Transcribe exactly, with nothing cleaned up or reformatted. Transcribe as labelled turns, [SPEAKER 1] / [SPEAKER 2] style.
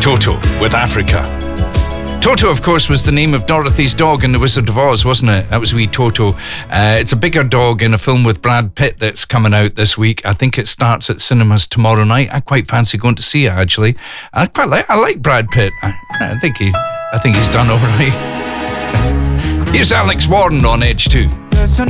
[SPEAKER 1] Toto with Africa. Toto, of course, was the name of Dorothy's dog in The Wizard of Oz, wasn't it? That was wee Toto. Uh, it's a bigger dog in a film with Brad Pitt that's coming out this week. I think it starts at cinemas tomorrow night. I quite fancy going to see it, actually. I quite like. I like Brad Pitt. I, I think he. I think he's done all right. Here's Alex Warren on Edge two.